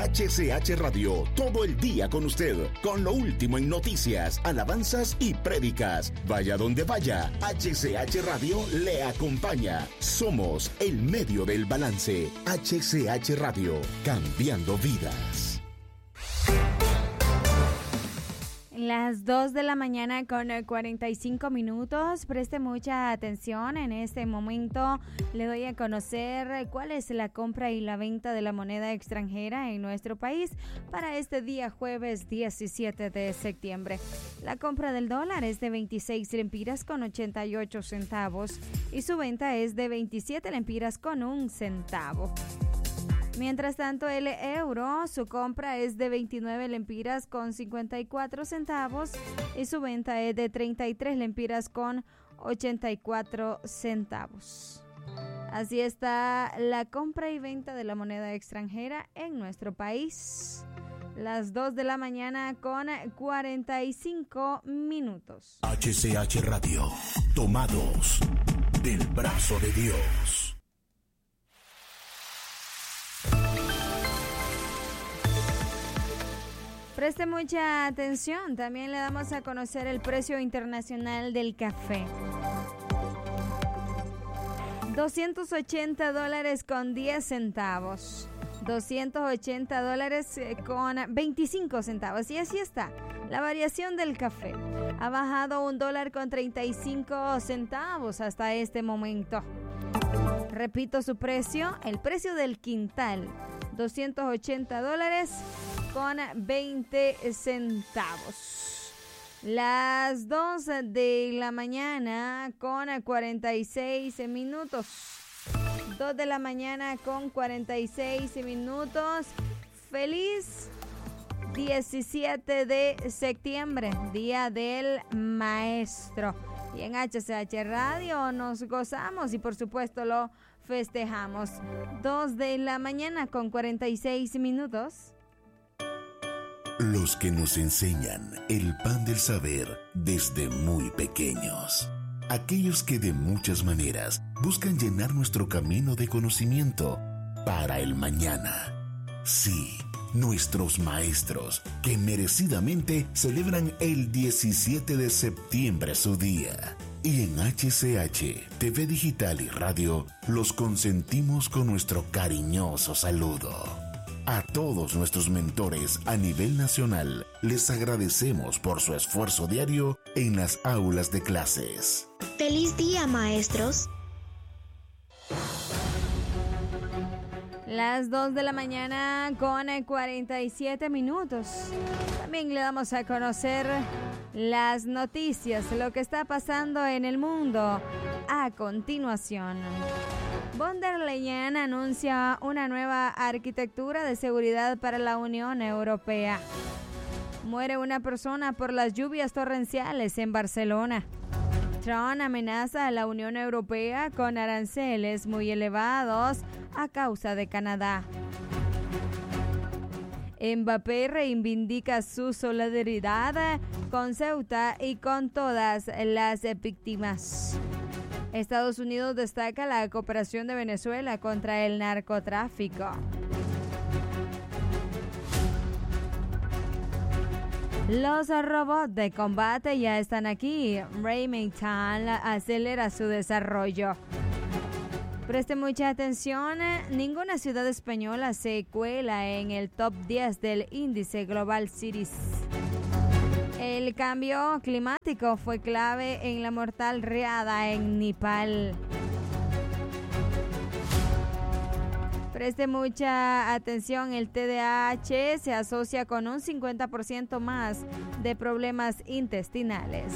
HCH Radio, todo el día con usted, con lo último en noticias, alabanzas y prédicas. Vaya donde vaya, HCH Radio le acompaña. Somos el medio del balance. HCH Radio, cambiando vidas. Las 2 de la mañana con 45 minutos. Preste mucha atención. En este momento le doy a conocer cuál es la compra y la venta de la moneda extranjera en nuestro país para este día jueves 17 de septiembre. La compra del dólar es de 26 lempiras con 88 centavos y su venta es de 27 lempiras con 1 centavo. Mientras tanto, el euro, su compra es de 29 lempiras con 54 centavos y su venta es de 33 lempiras con 84 centavos. Así está la compra y venta de la moneda extranjera en nuestro país. Las 2 de la mañana con 45 minutos. HCH Radio, tomados del brazo de Dios. Preste mucha atención, también le damos a conocer el precio internacional del café. $280 con 10 centavos. $280 con 25 centavos. Y así está, la variación del café. Ha bajado $1 con 35 centavos hasta este momento. Repito su precio, el precio del quintal, $280 con 20 centavos. Las 2 de la mañana con 46 minutos. 2 de la mañana con 46 minutos. Feliz 17 de septiembre, Día del Maestro. Y en HCH Radio nos gozamos y por supuesto lo festejamos. 2 de la mañana con 46 minutos. Los que nos enseñan el pan del saber desde muy pequeños. Aquellos que de muchas maneras buscan llenar nuestro camino de conocimiento para el mañana. Sí, nuestros maestros que merecidamente celebran el 17 de septiembre su día. Y en HCH, TV Digital y Radio los consentimos con nuestro cariñoso saludo. A todos nuestros mentores a nivel nacional, les agradecemos por su esfuerzo diario en las aulas de clases. ¡Feliz día, maestros! Las 2 de la mañana con 47 minutos. También le damos a conocer las noticias, lo que está pasando en el mundo a continuación. Von der Leyen anuncia una nueva arquitectura de seguridad para la Unión Europea. Muere una persona por las lluvias torrenciales en Barcelona. Trump amenaza a la Unión Europea con aranceles muy elevados a causa de Canadá. Mbappé reivindica su solidaridad con Ceuta y con todas las víctimas. Estados Unidos destaca la cooperación de Venezuela contra el narcotráfico. Los robots de combate ya están aquí. Rheinmetall acelera su desarrollo. Preste mucha atención, ninguna ciudad española se cuela en el top 10 del índice Global Cities. El cambio climático fue clave en la mortal riada en Nepal. Preste mucha atención, el TDAH se asocia con un 50% más de problemas intestinales.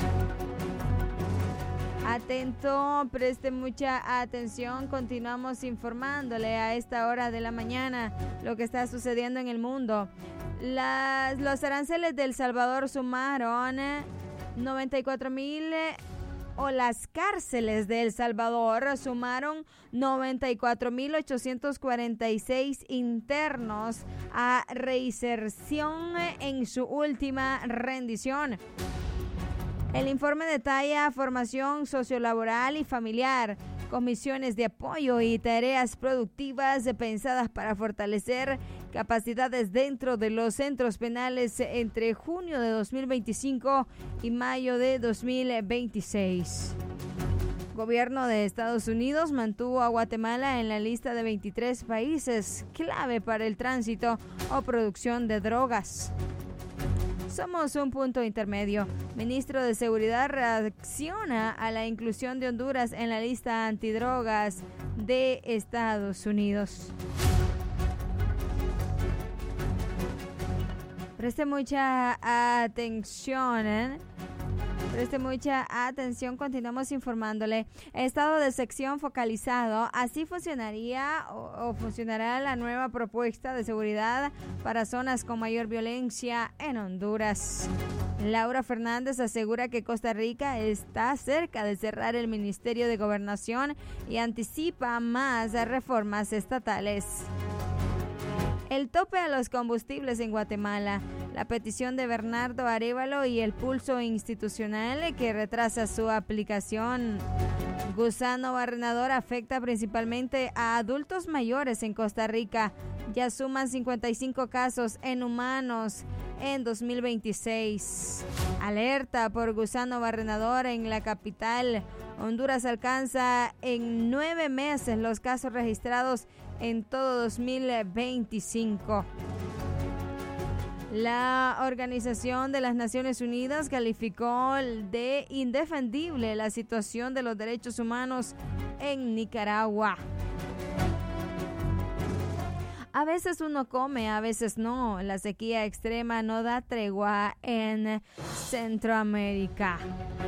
Atento, preste mucha atención, continuamos informándole a esta hora de la mañana lo que está sucediendo en el mundo. Los aranceles de El Salvador sumaron 94,000 o las cárceles de El Salvador sumaron 94,846 internos a reinserción en su última rendición. El informe detalla formación sociolaboral y familiar, comisiones de apoyo y tareas productivas pensadas para fortalecer capacidades dentro de los centros penales entre junio de 2025 y mayo de 2026. Gobierno de Estados Unidos mantuvo a Guatemala en la lista de 23 países clave para el tránsito o producción de drogas. Somos un punto intermedio. Ministro de Seguridad reacciona a la inclusión de Honduras en la lista antidrogas de Estados Unidos. Preste mucha atención, continuamos informándole. Estado de sección focalizado, así funcionaría o funcionará la nueva propuesta de seguridad para zonas con mayor violencia en Honduras. Laura Fernández asegura que Costa Rica está cerca de cerrar el Ministerio de Gobernación y anticipa más reformas estatales. El tope a los combustibles en Guatemala, la petición de Bernardo Arévalo y el pulso institucional que retrasa su aplicación. Gusano barrenador afecta principalmente a adultos mayores en Costa Rica. Ya suman 55 casos en humanos en 2026. Alerta por gusano barrenador en la capital. Honduras alcanza en 9 meses los casos registrados en todo 2025. La Organización de las Naciones Unidas calificó de indefendible la situación de los derechos humanos en Nicaragua. A veces uno come, a veces no. La sequía extrema no da tregua en Centroamérica.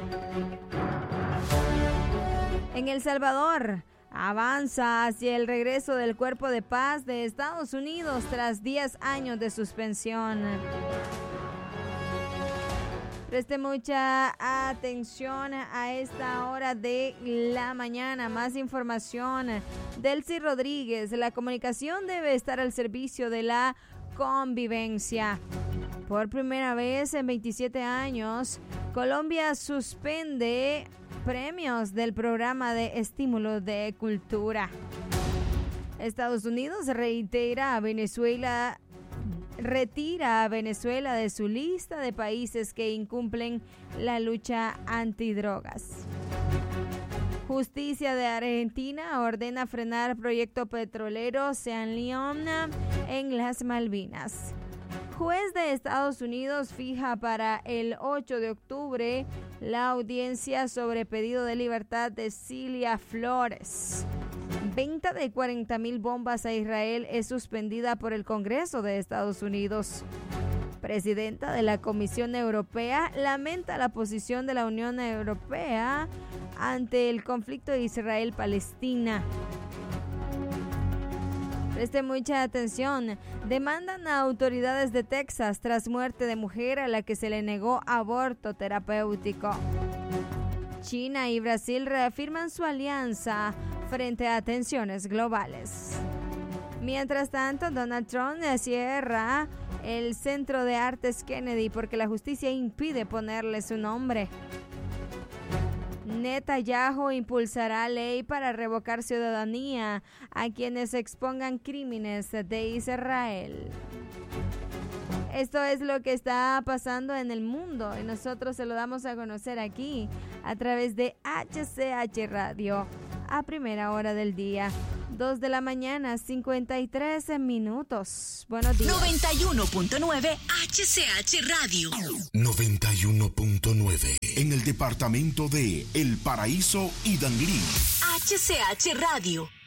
En El Salvador, avanza hacia el regreso del Cuerpo de Paz de Estados Unidos tras 10 años de suspensión. Preste mucha atención a esta hora de la mañana. Más información. Delcy Rodríguez, la comunicación debe estar al servicio de la convivencia. Por primera vez en 27 años, Colombia suspende premios del programa de estímulo de cultura. Estados Unidos retira a Venezuela de su lista de países que incumplen la lucha antidrogas. Justicia de Argentina ordena frenar proyecto petrolero San León en las Malvinas. Juez de Estados Unidos fija para el 8 de octubre la audiencia sobre pedido de libertad de Cilia Flores. Venta de 40,000 bombas a Israel es suspendida por el Congreso de Estados Unidos. Presidenta de la Comisión Europea lamenta la posición de la Unión Europea ante el conflicto de Israel-Palestina. Preste mucha atención. Demandan a autoridades de Texas tras muerte de mujer a la que se le negó aborto terapéutico. China y Brasil reafirman su alianza frente a tensiones globales. Mientras tanto, Donald Trump cierra el Centro de Artes Kennedy porque la justicia impide ponerle su nombre. Netanyahu impulsará ley para revocar ciudadanía a quienes expongan crímenes de Israel. Esto es lo que está pasando en el mundo y nosotros se lo damos a conocer aquí a través de HCH Radio a primera hora del día. 2 de la mañana, 53 minutos. Buenos días. 91.9 HCH Radio. 91.9 en el departamento de El Paraíso y Danlí. HCH Radio.